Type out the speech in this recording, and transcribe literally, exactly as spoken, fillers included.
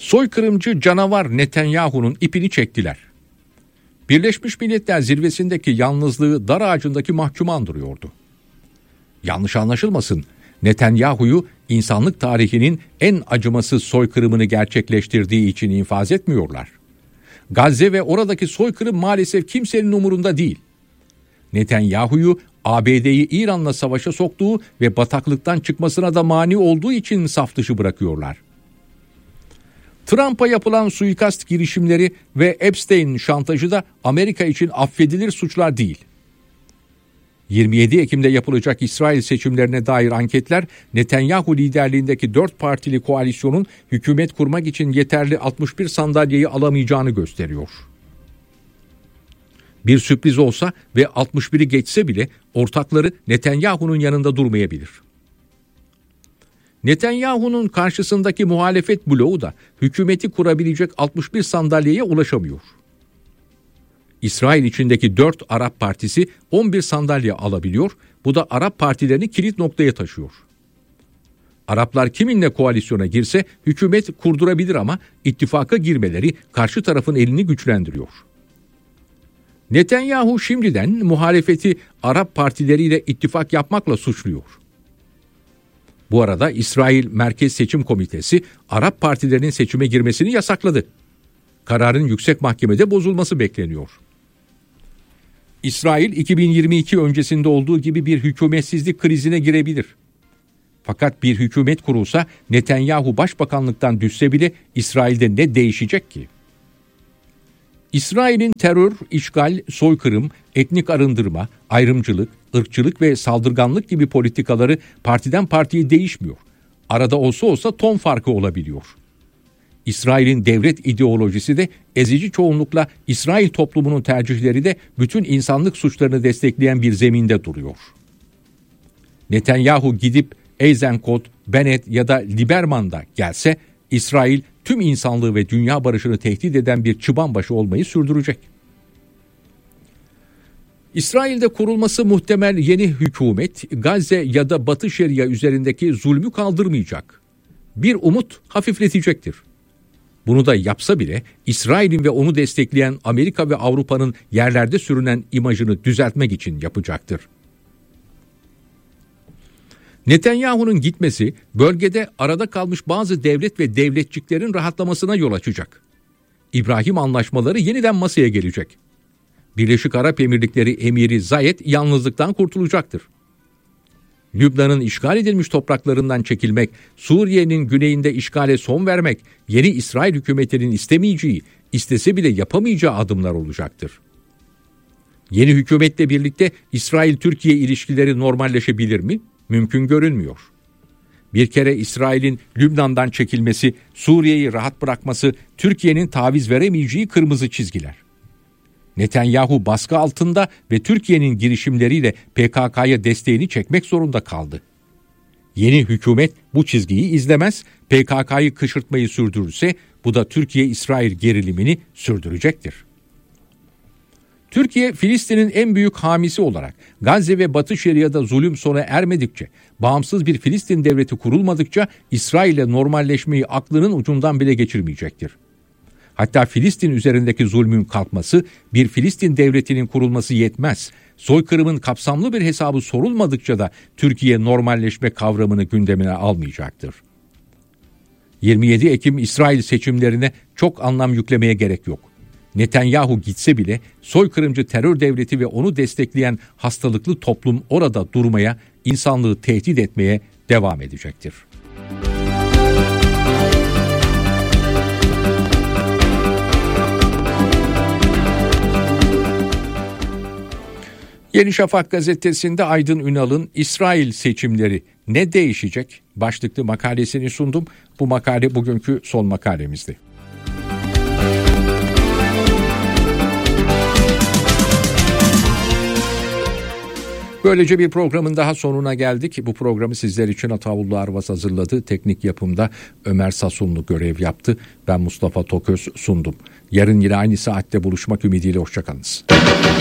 Soykırımcı canavar Netanyahu'nun ipini çektiler. Birleşmiş Milletler zirvesindeki yalnızlığı dar ağacındaki mahkumu andırıyordu. Yanlış anlaşılmasın, Netanyahu'yu insanlık tarihinin en acımasız soykırımını gerçekleştirdiği için infaz etmiyorlar. Gazze ve oradaki soykırım maalesef kimsenin umurunda değil. Netanyahu'yu A B D'yi İran'la savaşa soktuğu ve bataklıktan çıkmasına da mani olduğu için saf dışı bırakıyorlar. Trump'a yapılan suikast girişimleri ve Epstein şantajı da Amerika için affedilir suçlar değil. yirmi yedi Ekim'de yapılacak İsrail seçimlerine dair anketler Netanyahu liderliğindeki dört partili koalisyonun hükümet kurmak için yeterli altmış bir sandalyeyi alamayacağını gösteriyor. Bir sürpriz olsa ve altmış biri geçse bile ortakları Netanyahu'nun yanında durmayabilir. Netanyahu'nun karşısındaki muhalefet bloğu da hükümeti kurabilecek altmış bir sandalyeye ulaşamıyor. İsrail içindeki dört Arap partisi on bir sandalye alabiliyor. Bu da Arap partilerini kilit noktaya taşıyor. Araplar kiminle koalisyona girse hükümet kurdurabilir ama ittifaka girmeleri karşı tarafın elini güçlendiriyor. Netanyahu şimdiden muhalefeti Arap partileriyle ittifak yapmakla suçluyor. Bu arada İsrail Merkez Seçim Komitesi Arap partilerinin seçime girmesini yasakladı. Kararın yüksek mahkemede bozulması bekleniyor. İsrail iki bin yirmi iki öncesinde olduğu gibi bir hükümetsizlik krizine girebilir. Fakat bir hükümet kurulsa Netanyahu başbakanlıktan düşse bile İsrail'de ne değişecek ki? İsrail'in terör, işgal, soykırım, etnik arındırma, ayrımcılık, ırkçılık ve saldırganlık gibi politikaları partiden partiye değişmiyor. Arada olsa olsa ton farkı olabiliyor. İsrail'in devlet ideolojisi de ezici çoğunlukla İsrail toplumunun tercihleri de bütün insanlık suçlarını destekleyen bir zeminde duruyor. Netanyahu gidip Eisenkot, Bennett ya da Lieberman'da gelse İsrail tüm insanlığı ve dünya barışını tehdit eden bir çıbanbaşı olmayı sürdürecek. İsrail'de kurulması muhtemel yeni hükümet Gazze ya da Batı Şeria üzerindeki zulmü kaldırmayacak. Bir umut hafifletecektir. Bunu da yapsa bile İsrail'in ve onu destekleyen Amerika ve Avrupa'nın yerlerde sürünen imajını düzeltmek için yapacaktır. Netanyahu'nun gitmesi bölgede arada kalmış bazı devlet ve devletçiklerin rahatlamasına yol açacak. İbrahim anlaşmaları yeniden masaya gelecek. Birleşik Arap Emirlikleri Emiri Zayed yalnızlıktan kurtulacaktır. Lübnan'ın işgal edilmiş topraklarından çekilmek, Suriye'nin güneyinde işgale son vermek, yeni İsrail hükümetinin istemeyeceği, istese bile yapamayacağı adımlar olacaktır. Yeni hükümetle birlikte İsrail-Türkiye ilişkileri normalleşebilir mi? Mümkün görünmüyor. Bir kere İsrail'in Lübnan'dan çekilmesi, Suriye'yi rahat bırakması, Türkiye'nin taviz veremeyeceği kırmızı çizgiler. Netanyahu baskı altında ve Türkiye'nin girişimleriyle P K K'ya desteğini çekmek zorunda kaldı. Yeni hükümet bu çizgiyi izlemez, P K K'yı kışırtmayı sürdürürse bu da Türkiye-İsrail gerilimini sürdürecektir. Türkiye, Filistin'in en büyük hamisi olarak Gazze ve Batı Şeria'da zulüm sona ermedikçe, bağımsız bir Filistin devleti kurulmadıkça İsrail'le normalleşmeyi aklının ucundan bile geçirmeyecektir. Hatta Filistin üzerindeki zulmün kalkması, bir Filistin devletinin kurulması yetmez. Soykırımın kapsamlı bir hesabı sorulmadıkça da Türkiye normalleşme kavramını gündemine almayacaktır. yirmi yedi Ekim İsrail seçimlerine çok anlam yüklemeye gerek yok. Netanyahu gitse bile soykırımcı terör devleti ve onu destekleyen hastalıklı toplum orada durmaya, insanlığı tehdit etmeye devam edecektir. Yeni Şafak gazetesinde Aydın Ünal'ın İsrail seçimleri ne değişecek başlıklı makalesini sundum. Bu makale bugünkü son makalemizdi. Böylece bir programın daha sonuna geldik. Bu programı sizler için Atavullu Arvas hazırladı. Teknik yapımda Ömer Sasunlu görev yaptı. Ben Mustafa Toköz sundum. Yarın yine aynı saatte buluşmak ümidiyle hoşçakalınız.